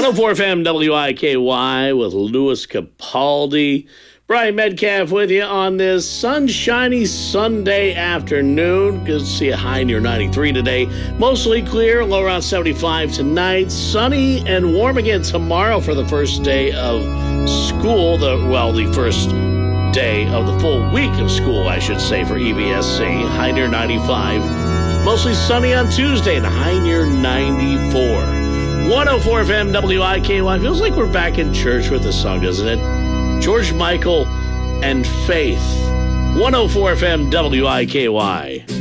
104 FM WIKY with Louis Capaldi. Brian Metcalf with you on this sunshiny Sunday afternoon. Good to see a high near 93 today. Mostly clear, low around 75 tonight. Sunny and warm again tomorrow for the first day of school. The first day of the full week of school, I should say, for EBSC. High near 95. Mostly sunny on Tuesday and high near 94. 104 FM WIKY. Feels like we're back in church with this song, doesn't it? George Michael and Faith. 104 FM WIKY.